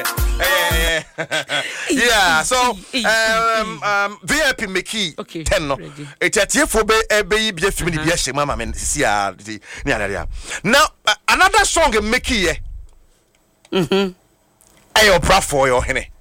Yeah, so VIP Mickey 10 no. It's a tearful baby just me the mama men see now another song in Mickey. Ayo bra for your henny.